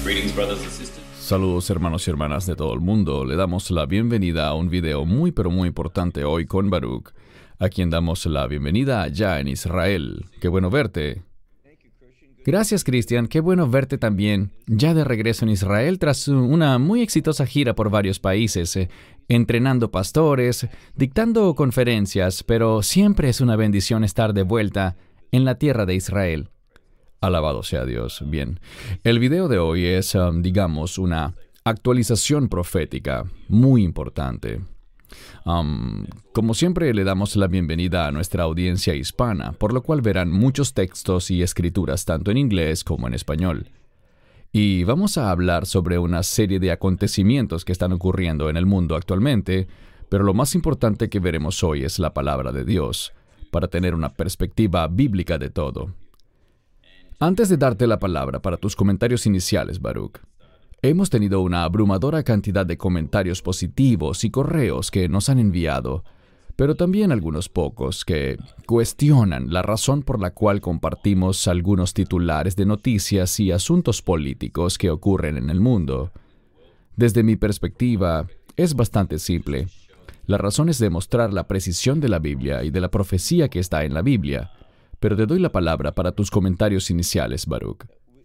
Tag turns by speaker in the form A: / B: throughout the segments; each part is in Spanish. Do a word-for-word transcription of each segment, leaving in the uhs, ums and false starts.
A: Saludos hermanos y hermanas de todo el mundo. Le damos la bienvenida a un video muy pero muy importante hoy con Baruch, a quien damos la bienvenida allá en Israel. Qué bueno verte. Gracias, Cristian. Qué bueno verte también, ya de regreso en Israel tras una muy exitosa gira por varios países, eh, entrenando pastores, dictando conferencias, pero siempre es una bendición estar de vuelta en la tierra de Israel. Alabado sea Dios. Bien, el video de hoy es, um, digamos, una actualización profética muy importante. Um, como siempre, le damos la bienvenida a nuestra audiencia hispana, por lo cual verán muchos textos y escrituras tanto en inglés como en español. Y vamos a hablar sobre una serie de acontecimientos que están ocurriendo en el mundo actualmente, pero lo más importante que veremos hoy es la palabra de Dios, para tener una perspectiva bíblica de todo. Antes de darte la palabra para tus comentarios iniciales, Baruch, hemos tenido una abrumadora cantidad de comentarios positivos y correos que nos han enviado, pero también algunos pocos que cuestionan la razón por la cual compartimos algunos titulares de noticias y asuntos políticos que ocurren en el mundo. Desde mi perspectiva, es bastante simple. La razón es demostrar la precisión de la Biblia y de la profecía que está en la Biblia, pero te doy la palabra para tus comentarios iniciales, Baruch.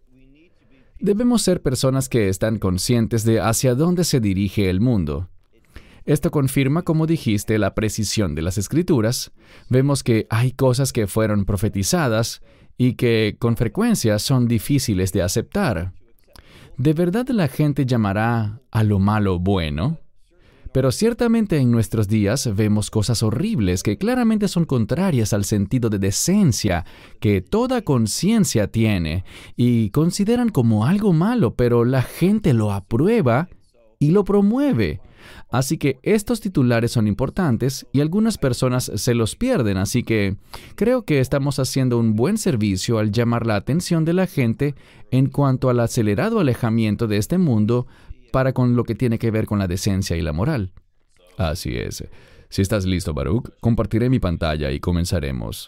A: Debemos ser personas que están conscientes de hacia dónde se dirige el mundo. Esto confirma, como dijiste, la precisión de las Escrituras. Vemos que hay cosas que fueron profetizadas y que con frecuencia son difíciles de aceptar. ¿De verdad la gente llamará a lo malo bueno? Pero ciertamente en nuestros días vemos cosas horribles que claramente son contrarias al sentido de decencia que toda conciencia tiene y consideran como algo malo, pero la gente lo aprueba y lo promueve. Así que estos titulares son importantes y algunas personas se los pierden, así que creo que estamos haciendo un buen servicio al llamar la atención de la gente en cuanto al acelerado alejamiento de este mundo para con lo que tiene que ver con la decencia y la moral. Así es. Si estás listo, Baruch, compartiré mi pantalla y comenzaremos.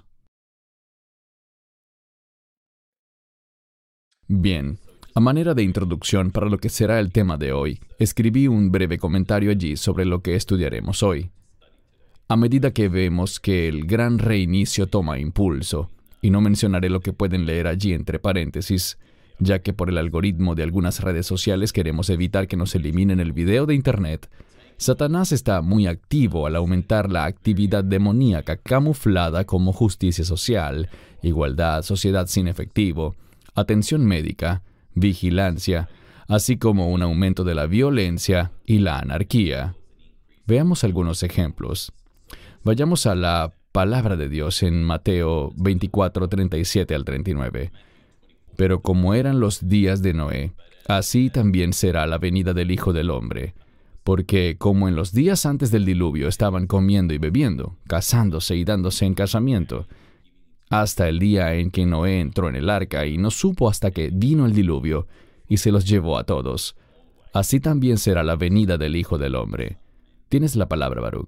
A: Bien, a manera de introducción para lo que será el tema de hoy, escribí un breve comentario allí sobre lo que estudiaremos hoy. A medida que vemos que el gran reinicio toma impulso, y no mencionaré lo que pueden leer allí entre paréntesis, ya que por el algoritmo de algunas redes sociales queremos evitar que nos eliminen el video de Internet, Satanás está muy activo al aumentar la actividad demoníaca camuflada como justicia social, igualdad, sociedad sin efectivo, atención médica, vigilancia, así como un aumento de la violencia y la anarquía. Veamos algunos ejemplos. Vayamos a la palabra de Dios en Mateo veinticuatro, treinta y siete al treinta y nueve. Pero como eran los días de Noé, así también será la venida del Hijo del Hombre. Porque como en los días antes del diluvio estaban comiendo y bebiendo, casándose y dándose en casamiento, hasta el día en que Noé entró en el arca y no supo hasta que vino el diluvio y se los llevó a todos, así también será la venida del Hijo del Hombre. Tienes la palabra, Baruch.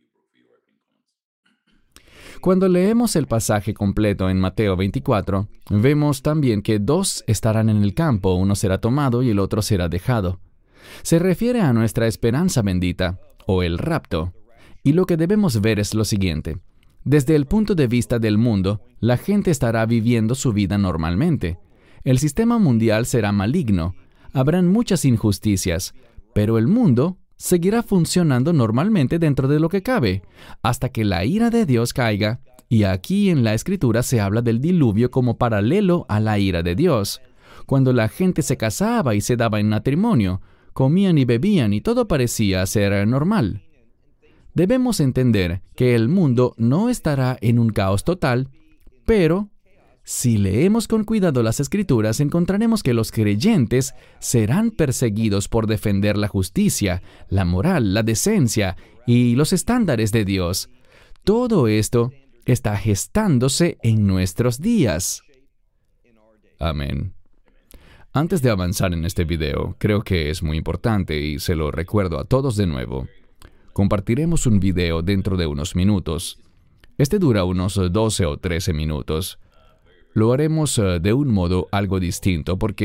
A: Cuando leemos el pasaje completo en Mateo veinticuatro, vemos también que dos estarán en el campo, uno será tomado y el otro será dejado. Se refiere a nuestra esperanza bendita, o el rapto, y lo que debemos ver es lo siguiente. Desde el punto de vista del mundo, la gente estará viviendo su vida normalmente. El sistema mundial será maligno, habrán muchas injusticias, pero el mundo seguirá funcionando normalmente dentro de lo que cabe, hasta que la ira de Dios caiga, y aquí en la Escritura se habla del diluvio como paralelo a la ira de Dios, cuando la gente se casaba y se daba en matrimonio, comían y bebían y todo parecía ser normal. Debemos entender que el mundo no estará en un caos total, pero si leemos con cuidado las Escrituras, encontraremos que los creyentes serán perseguidos por defender la justicia, la moral, la decencia y los estándares de Dios. Todo esto está gestándose en nuestros días. Amén. Antes de avanzar en este video, creo que es muy importante y se lo recuerdo a todos de nuevo. Compartiremos un video dentro de unos minutos. Este dura unos doce o trece minutos. Lo haremos uh, de un modo algo distinto porque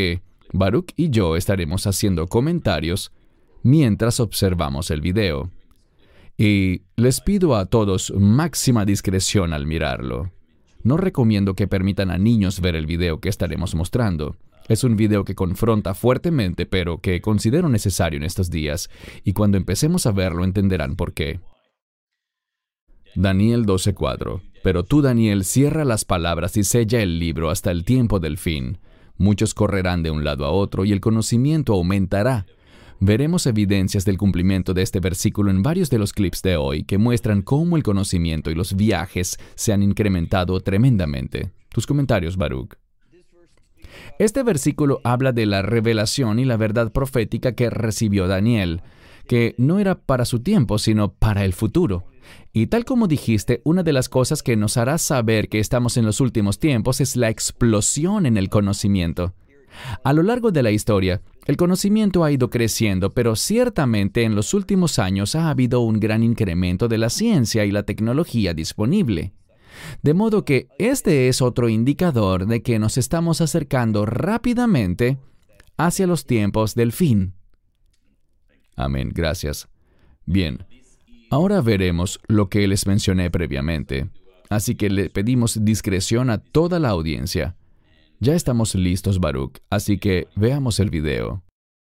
A: Baruch y yo estaremos haciendo comentarios mientras observamos el video. Y les pido a todos máxima discreción al mirarlo. No recomiendo que permitan a niños ver el video que estaremos mostrando. Es un video que confronta fuertemente, pero que considero necesario en estos días, y cuando empecemos a verlo entenderán por qué. Daniel doce cuatro. Pero tú, Daniel, cierra las palabras y sella el libro hasta el tiempo del fin. Muchos correrán de un lado a otro y el conocimiento aumentará. Veremos evidencias del cumplimiento de este versículo en varios de los clips de hoy que muestran cómo el conocimiento y los viajes se han incrementado tremendamente. Tus comentarios, Baruch. Este versículo habla de la revelación y la verdad profética que recibió Daniel, que no era para su tiempo, sino para el futuro. Y tal como dijiste, una de las cosas que nos hará saber que estamos en los últimos tiempos es la explosión en el conocimiento. A lo largo de la historia, el conocimiento ha ido creciendo, pero ciertamente en los últimos años ha habido un gran incremento de la ciencia y la tecnología disponible. De modo que este es otro indicador de que nos estamos acercando rápidamente hacia los tiempos del fin. Amén, gracias. Bien, ahora veremos lo que les mencioné previamente, así que le pedimos discreción a toda la audiencia. Ya estamos listos, Baruch, así que veamos el video.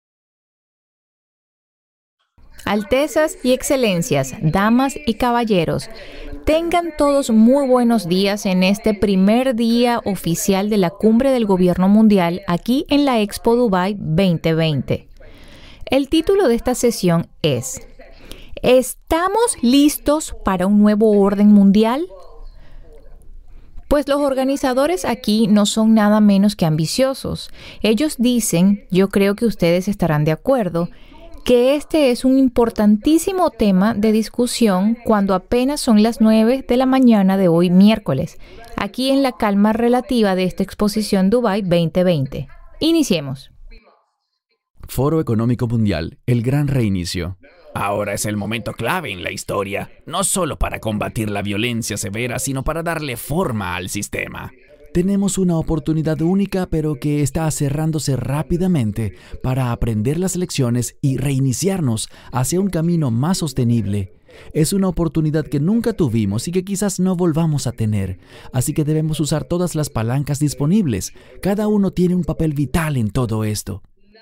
B: Altezas y excelencias, damas y caballeros, tengan todos muy buenos días en este primer día oficial de la Cumbre del Gobierno Mundial aquí en la Expo Dubai veinte veinte. El título de esta sesión es ¿Estamos listos para un nuevo orden mundial? Pues los organizadores aquí no son nada menos que ambiciosos. Ellos dicen, yo creo que ustedes estarán de acuerdo, que este es un importantísimo tema de discusión cuando apenas son las nueve de la mañana de hoy miércoles, aquí en la calma relativa de esta exposición Dubai veinte veinte. Iniciemos.
A: Foro Económico Mundial, el gran reinicio.
C: Ahora es el momento clave en la historia, no solo para combatir la violencia severa, sino para darle forma al sistema.
D: Tenemos una oportunidad única, pero que está cerrándose rápidamente para aprender las lecciones y reiniciarnos hacia un camino más sostenible. Es una oportunidad que nunca tuvimos y que quizás no volvamos a tener, así que debemos usar todas las palancas disponibles. Cada uno tiene un papel vital en todo esto.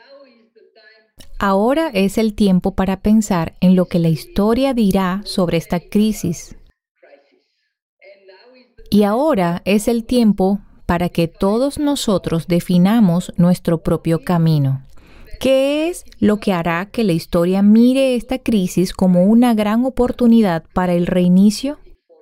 B: Ahora es el tiempo para pensar en lo que la historia dirá sobre esta crisis. Y ahora es el tiempo para que todos nosotros definamos nuestro propio camino. ¿Qué es lo que hará que la historia mire esta crisis como una gran oportunidad para el reinicio?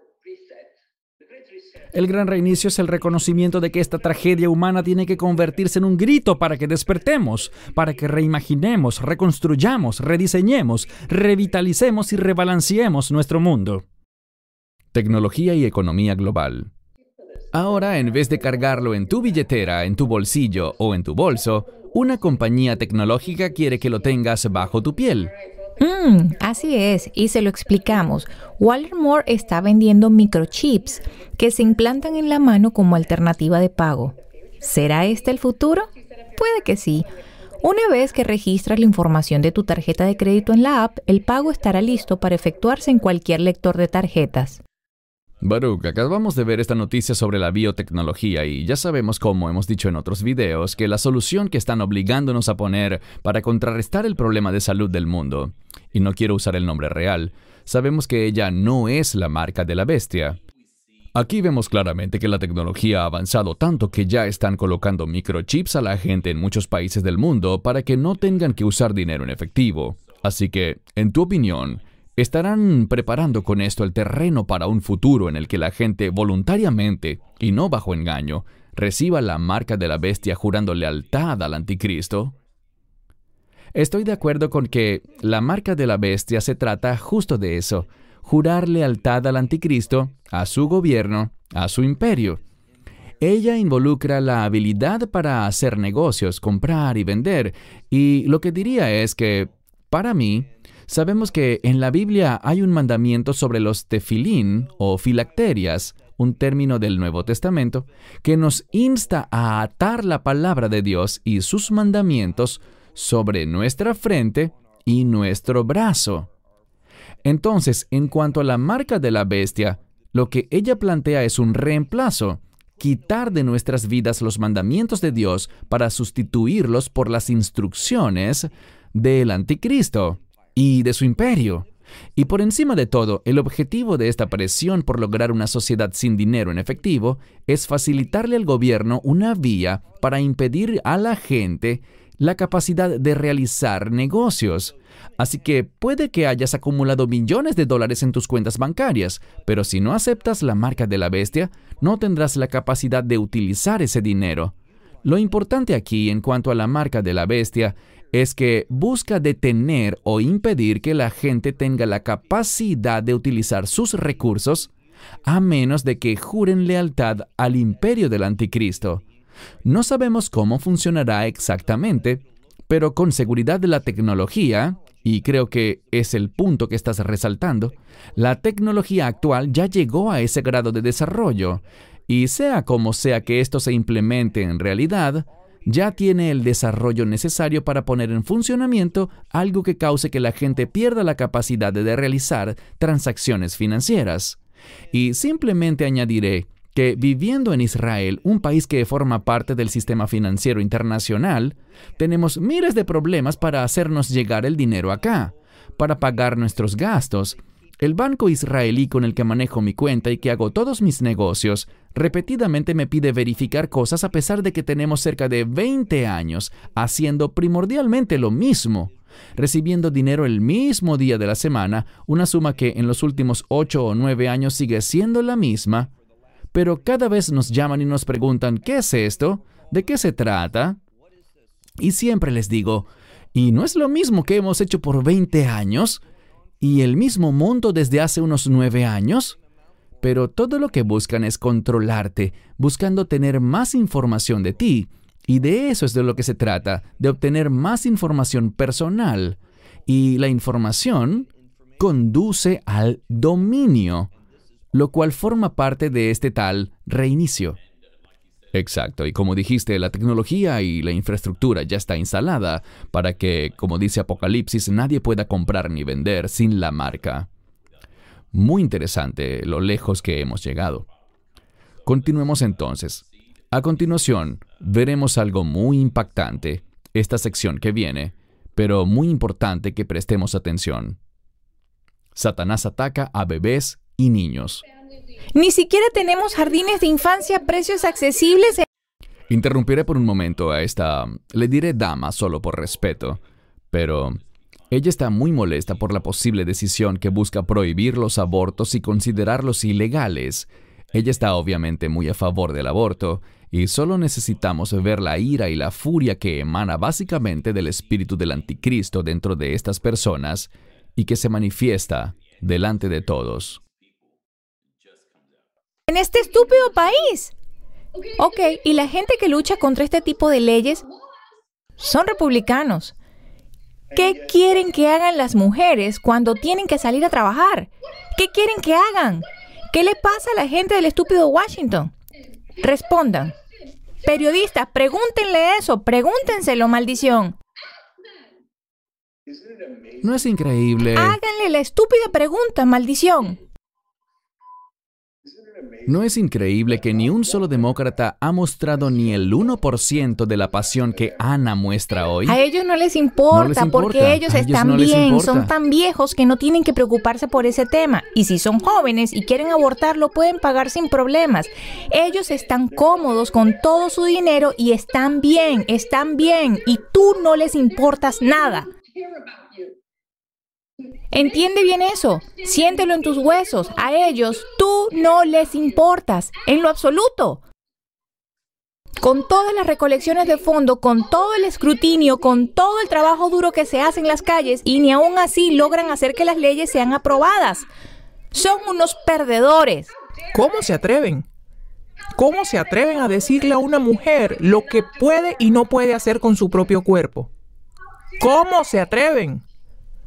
D: El gran reinicio es el reconocimiento de que esta tragedia humana tiene que convertirse en un grito para que despertemos, para que reimaginemos, reconstruyamos, rediseñemos, revitalicemos y rebalanceemos nuestro mundo.
A: Tecnología y economía global. Ahora, en vez de cargarlo en tu billetera, en tu bolsillo o en tu bolso, una compañía tecnológica quiere que lo tengas bajo tu piel.
B: Mm, así es, y se lo explicamos. Walmart está vendiendo microchips que se implantan en la mano como alternativa de pago. ¿Será este el futuro? Puede que sí. Una vez que registras la información de tu tarjeta de crédito en la app, el pago estará listo para efectuarse en cualquier lector de tarjetas.
A: Baruch, acabamos de ver esta noticia sobre la biotecnología y ya sabemos, como hemos dicho en otros videos, que la solución que están obligándonos a poner para contrarrestar el problema de salud del mundo, y no quiero usar el nombre real, sabemos que ella no es la marca de la bestia. Aquí vemos claramente que la tecnología ha avanzado tanto que ya están colocando microchips a la gente en muchos países del mundo para que no tengan que usar dinero en efectivo. Así que, en tu opinión, ¿estarán preparando con esto el terreno para un futuro en el que la gente voluntariamente, y no bajo engaño, reciba la marca de la bestia jurando lealtad al anticristo? Estoy de acuerdo con que la marca de la bestia se trata justo de eso, jurar lealtad al anticristo, a su gobierno, a su imperio. Ella involucra la habilidad para hacer negocios, comprar y vender, y lo que diría es que, para mí, sabemos que en la Biblia hay un mandamiento sobre los tefilín o filacterias, un término del Nuevo Testamento, que nos insta a atar la palabra de Dios y sus mandamientos sobre nuestra frente y nuestro brazo. Entonces, en cuanto a la marca de la bestia, lo que ella plantea es un reemplazo, quitar de nuestras vidas los mandamientos de Dios para sustituirlos por las instrucciones del anticristo y de su imperio. Y por encima de todo, el objetivo de esta presión por lograr una sociedad sin dinero en efectivo es facilitarle al gobierno una vía para impedir a la gente la capacidad de realizar negocios. Así que puede que hayas acumulado millones de dólares en tus cuentas bancarias, pero si no aceptas la marca de la bestia, no tendrás la capacidad de utilizar ese dinero. Lo importante aquí en cuanto a la marca de la bestia es que busca detener o impedir que la gente tenga la capacidad de utilizar sus recursos a menos de que juren lealtad al imperio del anticristo. No sabemos cómo funcionará exactamente, pero con seguridad de la tecnología, y creo que es el punto que estás resaltando, la tecnología actual ya llegó a ese grado de desarrollo, y sea como sea que esto se implemente en realidad, ya tiene el desarrollo necesario para poner en funcionamiento algo que cause que la gente pierda la capacidad de realizar transacciones financieras. Y simplemente añadiré que viviendo en Israel, un país que forma parte del sistema financiero internacional, tenemos miles de problemas para hacernos llegar el dinero acá, para pagar nuestros gastos. El banco israelí con el que manejo mi cuenta y que hago todos mis negocios, repetidamente me pide verificar cosas a pesar de que tenemos cerca de veinte años haciendo primordialmente lo mismo, recibiendo dinero el mismo día de la semana, una suma que en los últimos ocho o nueve años sigue siendo la misma, pero cada vez nos llaman y nos preguntan, ¿qué es esto? ¿De qué se trata? Y siempre les digo, ¿y no es lo mismo que hemos hecho por veinte años? ¿Y el mismo monto desde hace unos nueve años? Pero todo lo que buscan es controlarte, buscando tener más información de ti. Y de eso es de lo que se trata, de obtener más información personal. Y la información conduce al dominio, lo cual forma parte de este tal reinicio. Exacto, y como dijiste, la tecnología y la infraestructura ya está instalada para que, como dice Apocalipsis, nadie pueda comprar ni vender sin la marca. Muy interesante lo lejos que hemos llegado. Continuemos entonces. A continuación, veremos algo muy impactante, esta sección que viene, pero muy importante que prestemos atención. Satanás ataca a bebés y niños.
B: Ni siquiera tenemos jardines de infancia a precios accesibles.
A: Interrumpiré por un momento a esta, le diré dama solo por respeto, pero ella está muy molesta por la posible decisión que busca prohibir los abortos y considerarlos ilegales. Ella está obviamente muy a favor del aborto, y solo necesitamos ver la ira y la furia que emana básicamente del espíritu del anticristo dentro de estas personas y que se manifiesta delante de todos.
B: En este estúpido país. Ok, y la gente que lucha contra este tipo de leyes son republicanos. ¿Qué quieren que hagan las mujeres cuando tienen que salir a trabajar? ¿Qué quieren que hagan? ¿Qué le pasa a la gente del estúpido Washington? Respondan. Periodistas, pregúntenle eso, pregúntenselo, maldición.
A: ¿No es increíble?
B: Háganle la estúpida pregunta, maldición.
A: ¿No es increíble que ni un solo demócrata ha mostrado ni el uno por ciento de la pasión que Ana muestra hoy?
B: A ellos no les importa,
A: No les importa.
B: porque ellos
A: A ellos
B: están
A: no les
B: bien,
A: importa.
B: son tan viejos que no tienen que preocuparse por ese tema. Y si son jóvenes y quieren abortar, lo pueden pagar sin problemas. Ellos están cómodos con todo su dinero y están bien, están bien. Y tú no les importas nada. Entiende bien eso, siéntelo en tus huesos. A ellos tú no les importas, en lo absoluto. Con todas las recolecciones de fondo, con todo el escrutinio, con todo el trabajo duro que se hace en las calles, y ni aún así logran hacer que las leyes sean aprobadas. Son unos perdedores.
E: ¿Cómo se atreven? ¿Cómo se atreven a decirle a una mujer lo que puede y no puede hacer con su propio cuerpo? ¿Cómo se atreven?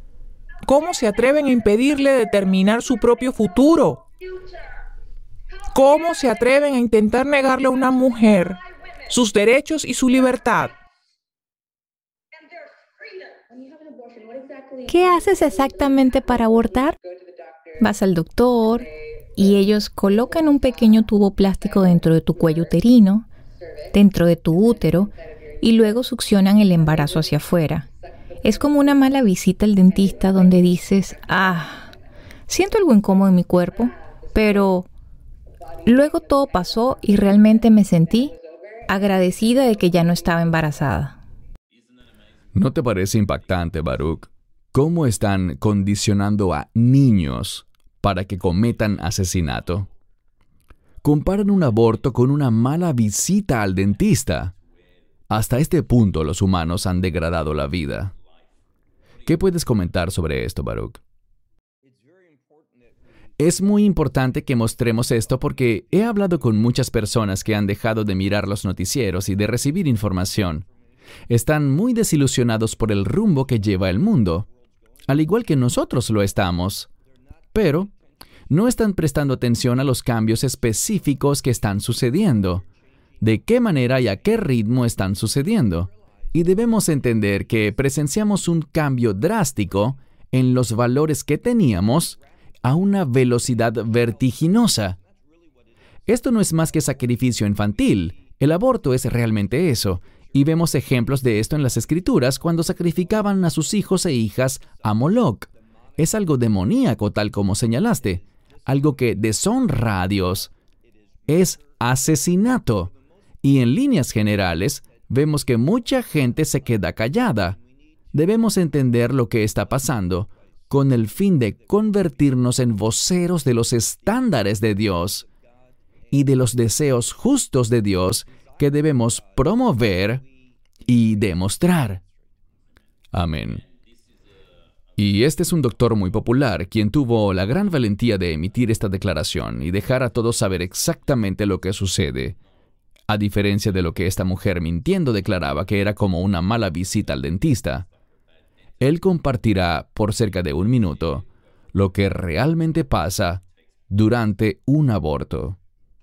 E: ¿Cómo se atreven a impedirle determinar su propio futuro? ¿Cómo se atreven a intentar negarle a una mujer sus derechos y su libertad?
B: ¿Qué haces exactamente para abortar? Vas al doctor y ellos colocan un pequeño tubo plástico dentro de tu cuello uterino, dentro de tu útero, y luego succionan el embarazo hacia afuera. Es como una mala visita al dentista donde dices, ah, siento algo incómodo en mi cuerpo, pero luego todo pasó y realmente me sentí agradecida de que ya no estaba embarazada.
A: ¿No te parece impactante, Baruch, cómo están condicionando a niños para que cometan asesinato? Comparan un aborto con una mala visita al dentista. Hasta este punto los humanos han degradado la vida. ¿Qué puedes comentar sobre esto, Baruch? Es muy importante que mostremos esto porque he hablado con muchas personas que han dejado de mirar los noticieros y de recibir información. Están muy desilusionados por el rumbo que lleva el mundo, al igual que nosotros lo estamos. Pero no están prestando atención a los cambios específicos que están sucediendo, de qué manera y a qué ritmo están sucediendo. Y debemos entender que presenciamos un cambio drástico en los valores que teníamos a una velocidad vertiginosa. Esto no es más que sacrificio infantil. El aborto es realmente eso. Y vemos ejemplos de esto en las Escrituras cuando sacrificaban a sus hijos e hijas a Moloc. Es algo demoníaco, tal como señalaste. Algo que deshonra a Dios. Es asesinato. Y en líneas generales, vemos que mucha gente se queda callada. Debemos entender lo que está pasando con el fin de convertirnos en voceros de los estándares de Dios y de los deseos justos de Dios que debemos promover y demostrar. Amén. Y este es un doctor muy popular, quien tuvo la gran valentía de emitir esta declaración y dejar a todos saber exactamente lo que sucede, a diferencia de lo que esta mujer mintiendo declaraba que era como una mala visita al dentista. Él compartirá por cerca de un minuto lo que realmente pasa durante un aborto.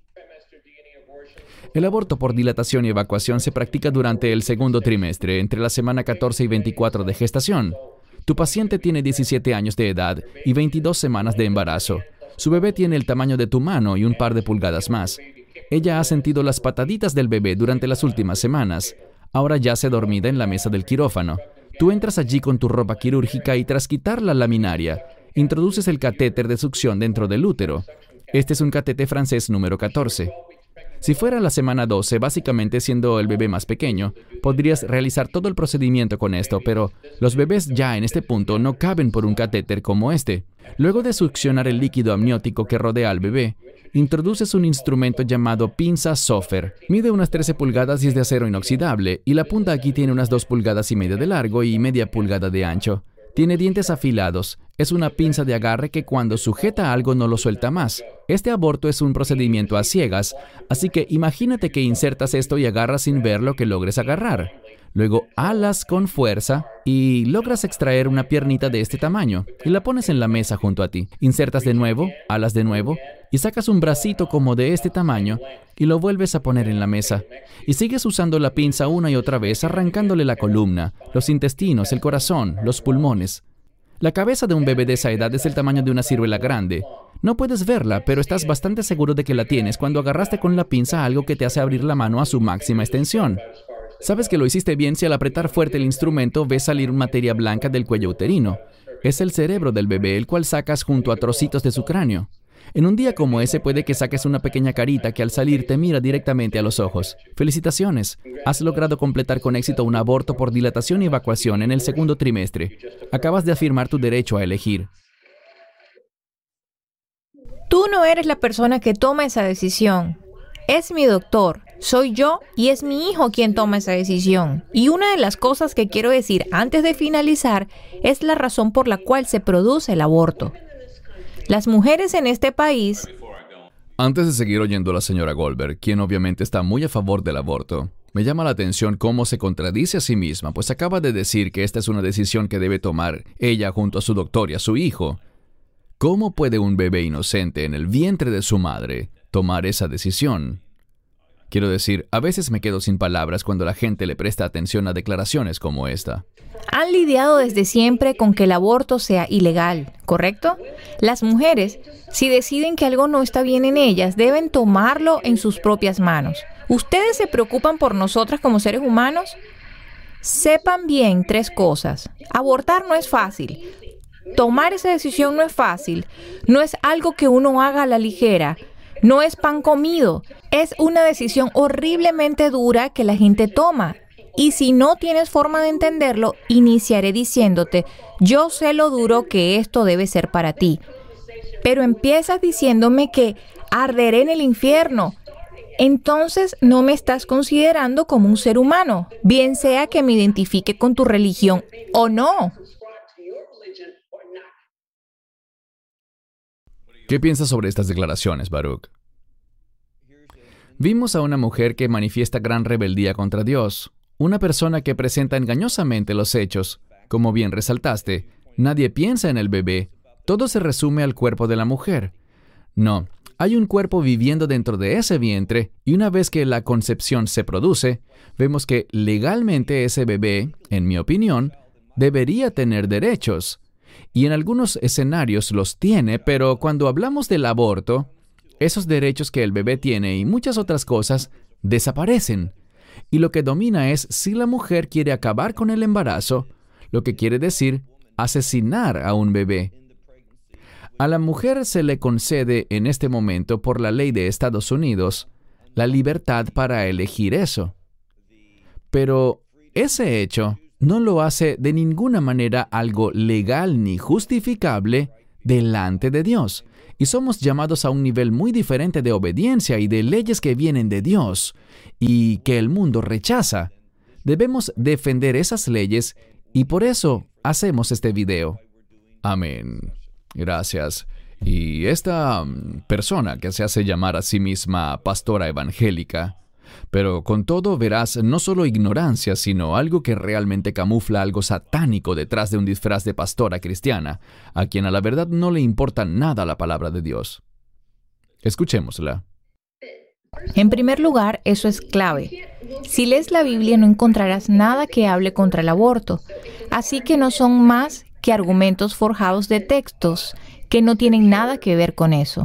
A: El aborto por dilatación y evacuación se practica durante el segundo trimestre, entre la semana catorce y veinticuatro de gestación. Tu paciente tiene diecisiete años de edad y veintidós semanas de embarazo. Su bebé tiene el tamaño de tu mano y un par de pulgadas más. Ella ha sentido las pataditas del bebé durante las últimas semanas. Ahora yace dormida en la mesa del quirófano. Tú entras allí con tu ropa quirúrgica y tras quitar la laminaria, introduces el catéter de succión dentro del útero. Este es un catéter francés número catorce. Si fuera la semana doce, básicamente siendo el bebé más pequeño, podrías realizar todo el procedimiento con esto, pero los bebés ya en este punto no caben por un catéter como este. Luego de succionar el líquido amniótico que rodea al bebé, introduces un instrumento llamado pinza Soffer. Mide unas trece pulgadas y es de acero inoxidable, y la punta aquí tiene unas dos pulgadas y media de largo y media pulgada de ancho. Tiene dientes afilados. Es una pinza de agarre que cuando sujeta algo no lo suelta más. Este aborto es un procedimiento a ciegas, así que imagínate que insertas esto y agarras sin ver lo que logres agarrar. Luego alas con fuerza y logras extraer una piernita de este tamaño y la pones en la mesa junto a ti. Insertas de nuevo, alas de nuevo y sacas un bracito como de este tamaño y lo vuelves a poner en la mesa. Y sigues usando la pinza una y otra vez arrancándole la columna, los intestinos, el corazón, los pulmones. La cabeza de un bebé de esa edad es el tamaño de una ciruela grande. No puedes verla, pero estás bastante seguro de que la tienes cuando agarraste con la pinza algo que te hace abrir la mano a su máxima extensión. Sabes que lo hiciste bien si al apretar fuerte el instrumento ves salir materia blanca del cuello uterino. Es el cerebro del bebé, el cual sacas junto a trocitos de su cráneo. En un día como ese puede que saques una pequeña carita que al salir te mira directamente a los ojos. ¡Felicitaciones! Has logrado completar con éxito un aborto por dilatación y evacuación en el segundo trimestre. Acabas de afirmar tu derecho a elegir.
B: Tú no eres la persona que toma esa decisión. Es mi doctor, soy yo y es mi hijo quien toma esa decisión. Y una de las cosas que quiero decir antes de finalizar es la razón por la cual se produce el aborto. Las mujeres en este país...
A: Antes de seguir oyendo a la señora Goldberg, quien obviamente está muy a favor del aborto, me llama la atención cómo se contradice a sí misma, pues acaba de decir que esta es una decisión que debe tomar ella junto a su doctor y a su hijo. ¿Cómo puede un bebé inocente en el vientre de su madre tomar esa decisión. Quiero decir, a veces me quedo sin palabras cuando la gente le presta atención a declaraciones como esta.
B: Han lidiado desde siempre con que el aborto sea ilegal, ¿correcto? Las mujeres, si deciden que algo no está bien en ellas, deben tomarlo en sus propias manos. ¿Ustedes se preocupan por nosotras como seres humanos? Sepan bien tres cosas. Abortar no es fácil. Tomar esa decisión no es fácil. No es algo que uno haga a la ligera. No es pan comido. Es una decisión horriblemente dura que la gente toma. Y si no tienes forma de entenderlo, iniciaré diciéndote, yo sé lo duro que esto debe ser para ti. Pero empiezas diciéndome que arderé en el infierno. Entonces no me estás considerando como un ser humano, bien sea que me identifique con tu religión o no.
A: ¿Qué piensas sobre estas declaraciones, Baruch? Vimos a una mujer que manifiesta gran rebeldía contra Dios, una persona que presenta engañosamente los hechos. Como bien resaltaste, nadie piensa en el bebé, todo se resume al cuerpo de la mujer. No, hay un cuerpo viviendo dentro de ese vientre y una vez que la concepción se produce, vemos que legalmente ese bebé, en mi opinión, debería tener derechos. Y en algunos escenarios los tiene, pero cuando hablamos del aborto, esos derechos que el bebé tiene y muchas otras cosas desaparecen. Y lo que domina es si la mujer quiere acabar con el embarazo, lo que quiere decir asesinar a un bebé. A la mujer se le concede en este momento por la ley de Estados Unidos la libertad para elegir eso. Pero ese hecho no lo hace de ninguna manera algo legal ni justificable delante de Dios. Y somos llamados a un nivel muy diferente de obediencia y de leyes que vienen de Dios y que el mundo rechaza. Debemos defender esas leyes y por eso hacemos este video. Amén. Gracias. Y esta um, persona que se hace llamar a sí misma pastora evangélica, pero con todo verás no solo ignorancia, sino algo que realmente camufla algo satánico detrás de un disfraz de pastora cristiana, a quien a la verdad no le importa nada la palabra de Dios. Escuchémosla.
B: En primer lugar, eso es clave. Si lees la Biblia no encontrarás nada que hable contra el aborto, así que no son más que argumentos forjados de textos que no tienen nada que ver con eso.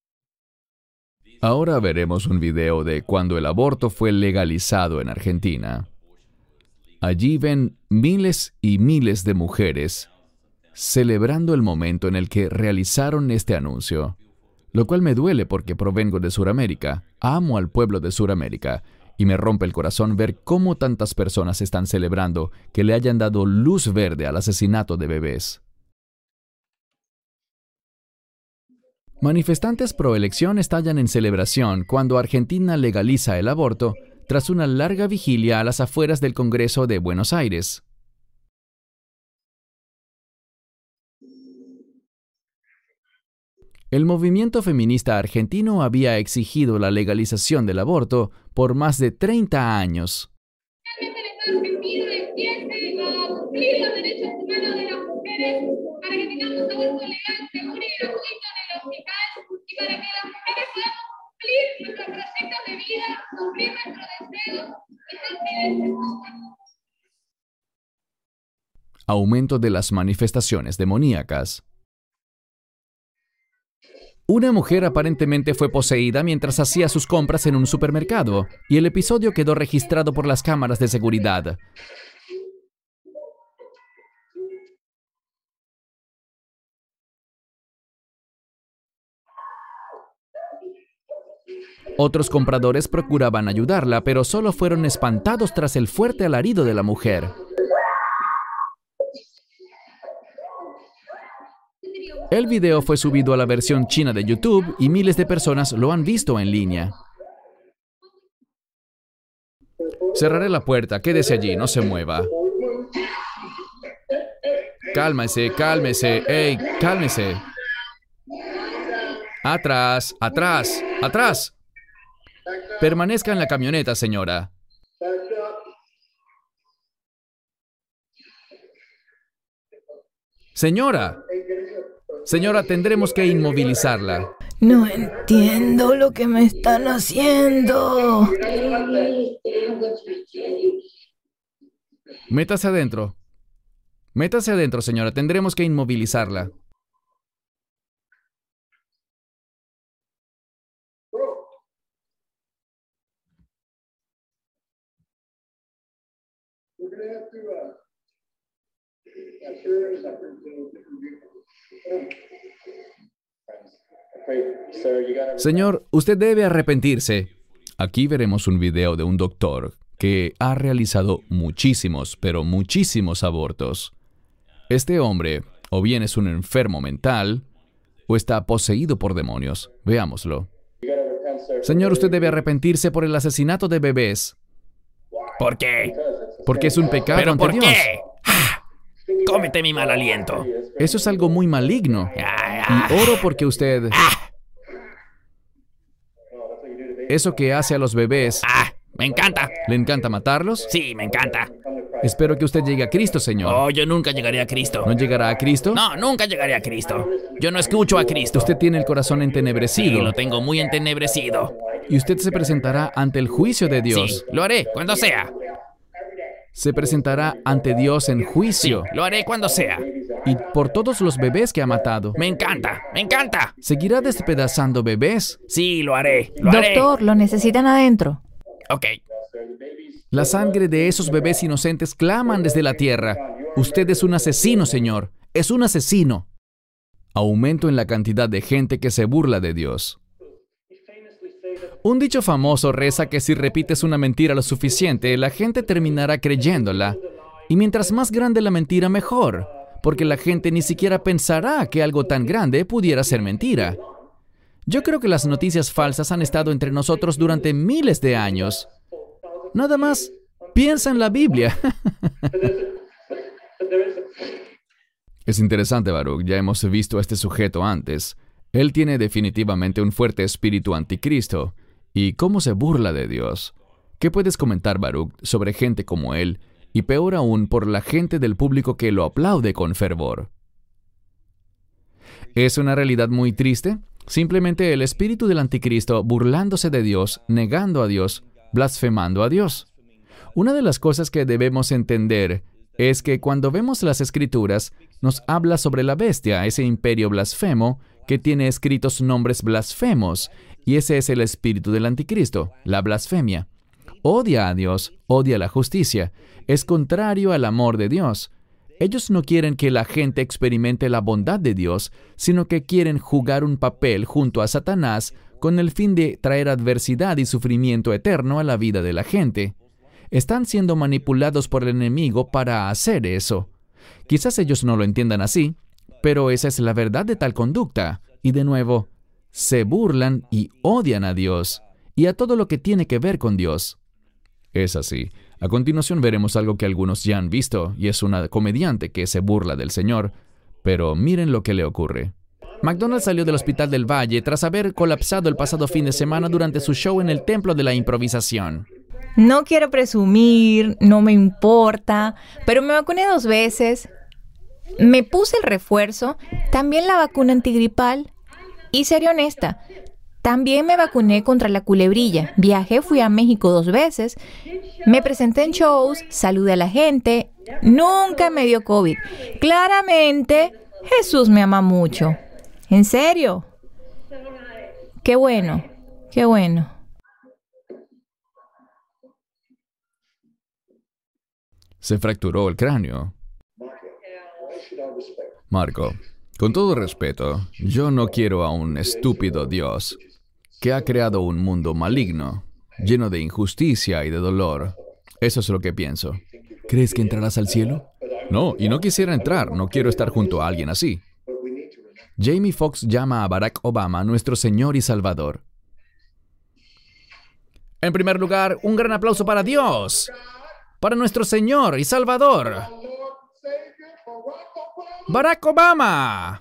A: Ahora veremos un video de cuando el aborto fue legalizado en Argentina. Allí ven miles y miles de mujeres celebrando el momento en el que realizaron este anuncio, lo cual me duele porque provengo de Sudamérica, amo al pueblo de Sudamérica, y me rompe el corazón ver cómo tantas personas están celebrando que le hayan dado luz verde al asesinato de bebés. Manifestantes pro elección estallan en celebración cuando Argentina legaliza el aborto tras una larga vigilia a las afueras del Congreso de Buenos Aires. El movimiento feminista argentino había exigido la legalización del aborto por más de treinta años.
F: Realmente el Estado argentino empiece a cumplir los derechos humanos de las mujeres para que tengamos aborto legal, seguro y gratuito en el hospital y para que las mujeres podamos cumplir nuestros proyectos de vida, cumplir nuestros deseos y sentir el
A: Aumento de las manifestaciones demoníacas. Una mujer aparentemente fue poseída mientras hacía sus compras en un supermercado, y el episodio quedó registrado por las cámaras de seguridad. Otros compradores procuraban ayudarla, pero solo fueron espantados tras el fuerte alarido de la mujer. El video fue subido a la versión china de YouTube y miles de personas lo han visto en línea. Cerraré la puerta, quédese allí, no se mueva. Cálmese, cálmese, ¡ey, cálmese! Atrás, atrás, atrás. Permanezca en la camioneta, señora. Señora. Señora, tendremos que inmovilizarla.
B: No entiendo lo que me están haciendo.
A: Métase adentro. Métase adentro, señora. Tendremos que inmovilizarla. Señor, usted debe arrepentirse. Aquí veremos un video de un doctor que ha realizado muchísimos, pero muchísimos abortos. Este hombre, o bien es un enfermo mental, o está poseído por demonios. Veámoslo. Señor, usted debe arrepentirse por el asesinato de bebés.
C: ¿Por qué?
A: Porque es un pecado
C: ¿Pero
A: ante
C: por
A: Dios.
C: qué? ¡Ah! Cómete mi mal aliento.
A: Eso es algo muy maligno. Y oro porque usted... Eso que hace a los bebés,
C: ¡Ah! Me encanta.
A: ¿le encanta matarlos?
C: Sí, me encanta.
A: Espero que usted llegue a Cristo, Señor.
C: Oh, yo nunca llegaré a Cristo.
A: ¿No llegará a Cristo?
C: No, nunca llegaré a Cristo. Yo no escucho a Cristo.
A: Usted tiene el corazón
C: Sí,
A: entenebrecido.
C: lo tengo muy entenebrecido.
A: Y usted se presentará ante el juicio de Dios.
C: Sí, lo haré cuando sea.
A: Se presentará ante Dios en
C: Sí,
A: juicio.
C: lo haré cuando sea.
A: Y por todos los bebés que ha matado.
C: Me encanta, me encanta.
A: ¿Seguirá despedazando bebés?
C: Sí, lo haré, lo haré.
B: Doctor, lo necesitan adentro.
C: Ok.
A: La sangre de esos bebés inocentes claman desde la tierra. Usted es un asesino, Señor. Es un asesino. Aumento en la cantidad de gente que se burla de Dios. Un dicho famoso reza que si repites una mentira lo suficiente, la gente terminará creyéndola. Y mientras más grande la mentira, mejor. Porque la gente ni siquiera pensará que algo tan grande pudiera ser mentira. Yo creo que las noticias falsas han estado entre nosotros durante miles de años. Nada más, piensa en la Biblia. Es interesante, Baruch. Ya hemos visto a este sujeto antes. Él tiene definitivamente un fuerte espíritu anticristo. ¿Y cómo se burla de Dios? ¿Qué puedes comentar, Baruch, sobre gente como él? Y peor aún, por la gente del público que lo aplaude con fervor. ¿Es una realidad muy triste? Simplemente el espíritu del anticristo burlándose de Dios, negando a Dios, blasfemando a Dios. Una de las cosas que debemos entender es que cuando vemos las Escrituras, nos habla sobre la bestia, ese imperio blasfemo que tiene escritos nombres blasfemos, y ese es el espíritu del anticristo, la blasfemia. Odia a Dios, odia la justicia, es contrario al amor de Dios. Ellos no quieren que la gente experimente la bondad de Dios, sino que quieren jugar un papel junto a Satanás con el fin de traer adversidad y sufrimiento eterno a la vida de la gente. Están siendo manipulados por el enemigo para hacer eso. Quizás ellos no lo entiendan así, pero esa es la verdad de tal conducta. Y de nuevo, se burlan y odian a Dios y a todo lo que tiene que ver con Dios. Es así. A continuación veremos algo que algunos ya han visto, y es una comediante que se burla del Señor. Pero miren lo que le ocurre. McDonald salió del Hospital del Valle tras haber colapsado el pasado fin de semana durante su show en el Templo de la Improvisación.
B: No quiero presumir, no me importa, pero me vacuné dos veces. Me puse el refuerzo, también la vacuna antigripal. Y seré honesta, también me vacuné contra la culebrilla. Viajé, fui a México dos veces. Me presenté en shows, saludé a la gente. Nunca me dio COVID. Claramente, Jesús me ama mucho. ¿En serio? Qué bueno, qué bueno.
A: Se fracturó el cráneo. Marco, con todo respeto, yo no quiero a un estúpido Dios que ha creado un mundo maligno, lleno de injusticia y de dolor. Eso es lo que pienso.
D: ¿Crees que entrarás al cielo?
A: No, y no quisiera entrar, no quiero estar junto a alguien así. Jamie Foxx llama a Barack Obama nuestro Señor y Salvador. En primer lugar, un gran aplauso para Dios, para nuestro Señor y Salvador, Barack Obama.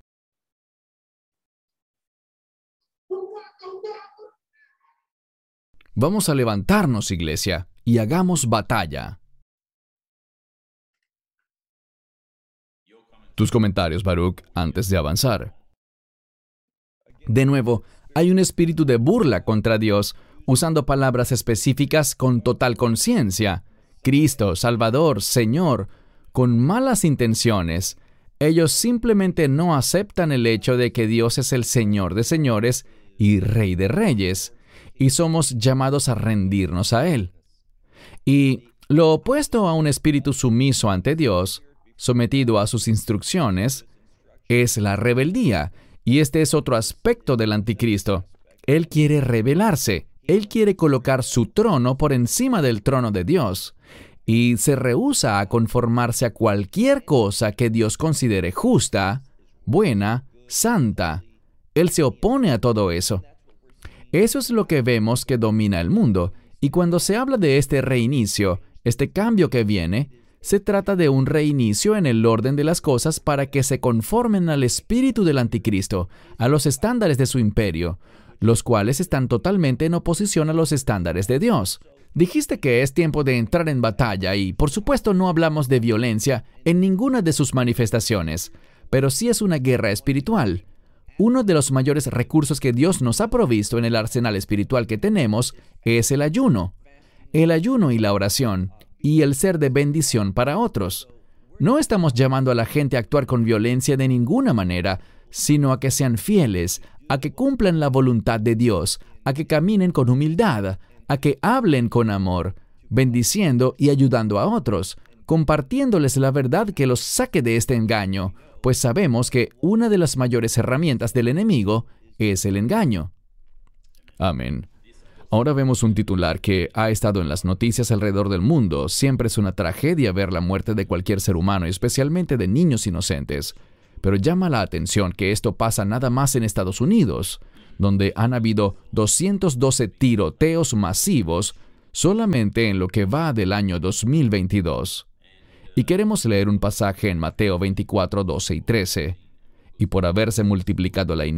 A: Vamos a levantarnos, iglesia, y hagamos batalla. Tus comentarios, Baruch, antes de avanzar.
D: De nuevo, hay un espíritu de burla contra Dios, usando palabras específicas con total conciencia. Cristo, Salvador, Señor, con malas intenciones. Ellos simplemente no aceptan el hecho de que Dios es el Señor de señores y Rey de reyes, y somos llamados a rendirnos a Él. Y lo opuesto a un espíritu sumiso ante Dios, sometido a sus instrucciones, es la rebeldía, y este es otro aspecto del anticristo. Él quiere rebelarse, él quiere colocar su trono por encima del trono de Dios, y se rehúsa a conformarse a cualquier cosa que Dios considere justa, buena, santa. Él se opone a todo eso. Eso es lo que vemos que domina el mundo, y cuando se habla de este reinicio, este cambio que viene, se trata de un reinicio en el orden de las cosas para que se conformen al espíritu del anticristo, a los estándares de su imperio, los cuales están totalmente en oposición a los estándares de Dios. Dijiste que es tiempo de entrar en batalla y, por supuesto, no hablamos de violencia en ninguna de sus manifestaciones, pero sí es una guerra espiritual. Uno de los mayores recursos que Dios nos ha provisto en el arsenal espiritual que tenemos es el ayuno. El ayuno y la oración, y el ser de bendición para otros. No estamos llamando a la gente a actuar con violencia de ninguna manera, sino a que sean fieles, a que cumplan la voluntad de Dios, a que caminen con humildad, a que hablen con amor, bendiciendo y ayudando a otros, compartiéndoles la verdad que los saque de este engaño, pues sabemos que una de las mayores herramientas del enemigo es el engaño.
A: Amén. Ahora vemos un titular que ha estado en las noticias alrededor del mundo. Siempre es una tragedia ver la muerte de cualquier ser humano, especialmente de niños inocentes. Pero llama la atención que esto pasa nada más en Estados Unidos, donde han habido doscientos doce tiroteos masivos solamente en lo que va del año dos mil veintidós. Y queremos leer un pasaje en Mateo veinticuatro, doce y trece. Y por haberse multiplicado la iniquidad,